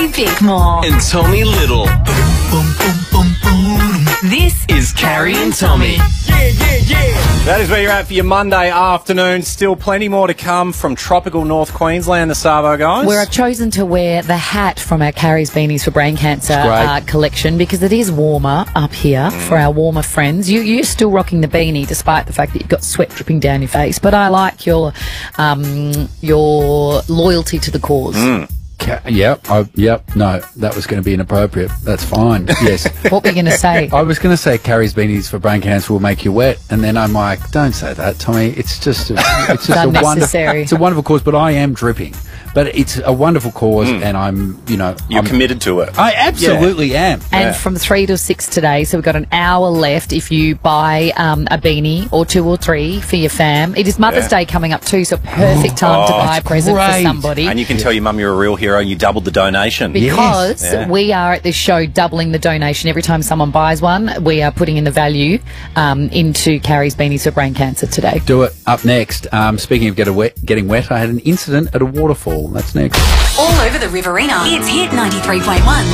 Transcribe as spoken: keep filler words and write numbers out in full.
Carrie Bickmore. And Tommy Little. This is Carrie and Tommy. Yeah, yeah, yeah. That is where you're at for your Monday afternoon. Still plenty more to come from tropical North Queensland, the Savo guys. Where I've chosen to wear the hat from our Carrie's Beanies for Brain Cancer uh, collection because it is warmer up here mm. for our warmer friends. You, you're still rocking the beanie despite the fact that you've got sweat dripping down your face. But I like your um, your loyalty to the cause. Mm. Yep, I, yep, no, that was going to be inappropriate. That's fine, yes. What were you going to say? I was going to say Carrie's Beanies for Brain Cancer will make you wet, and then I'm like, don't say that, Tommy. It's just a, it's just a wonderful, it's a wonderful cause, but I am dripping. But it's a wonderful cause, mm. and I'm, you know... You're I'm, committed to it. I absolutely yeah. am. And yeah. from three to six today, so we've got an hour left if you buy um, a beanie or two or three for your fam. It is Mother's yeah. Day coming up too, so perfect time oh, to buy a present great. for somebody. And you can yeah. tell your mum you're a real hero and you doubled the donation. Because yes. yeah. we are at this show doubling the donation. Every time someone buys one, we are putting in the value um, into Carrie's Beanies for Brain Cancer today. Do it. Up next, um, speaking of get wet, getting wet, I had an incident at a waterfall. That's next. all over the Riverina. It's Hit ninety-three point one.